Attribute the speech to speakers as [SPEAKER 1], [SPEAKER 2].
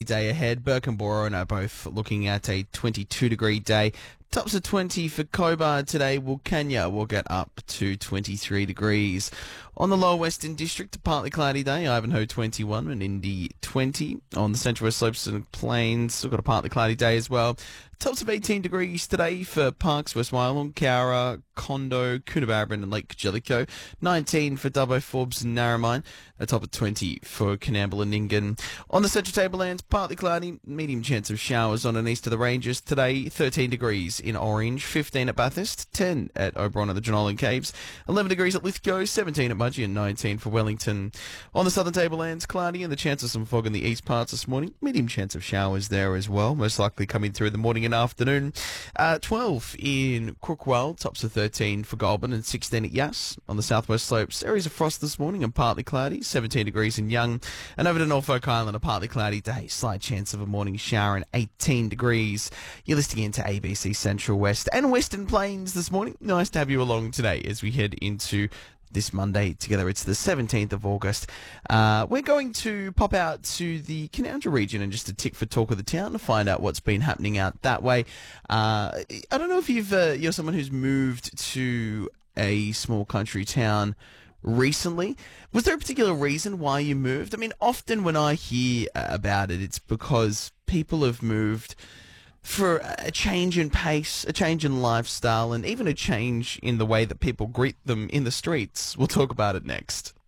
[SPEAKER 1] day ahead. Burke and Borough are both looking at a 22-degree day. Tops of 20 for Cobar today. Wilcannia will get up to 23 degrees. On the Lower Western District, a partly cloudy day. Ivanhoe 21 and Indy 20. On the Central West Slopes and Plains, still got a partly cloudy day as well. Tops of 18 degrees today for Parkes, West Wyalong, Cowra, Condo, Coonabarabran and Lake Jellicoe. 19 for Dubbo, Forbes and Narromine. A top of 20 for Coonamble and Nyngan. On the Central Tablelands, partly cloudy, medium chance of showers on and east of the Ranges today. 13 degrees in Orange, 15 at Bathurst, 10 at Oberon and the Jenolan Caves, 11 degrees at Lithgow, 17 at Mudgee and 19 for Wellington. On the Southern Tablelands, cloudy and the chance of some fog in the east parts this morning. Medium chance of showers there as well, most likely coming through the morning and afternoon. 12 in Crookwell, tops of 13 for Goulburn and 16 at Yass. On the southwest slopes, areas of frost this morning and partly cloudy, 17 degrees in Young. And over to Norfolk Island, a partly cloudy day, slight chance of a morning shower and 18 degrees. You're listening into ABC Central West and Western Plains this morning. Nice to have you along today as we head into this Monday together. It's the 17th of August. We're going to pop out to the Canowindra region and just a tick for Talk of the Town to find out what's been happening out that way. I don't know if you're someone who's moved to a small country town recently. Was there a particular reason why you moved? I mean, often when I hear about it, it's because people have moved for a change in pace, a change in lifestyle, and even a change in the way that people greet them in the streets. We'll talk about it next.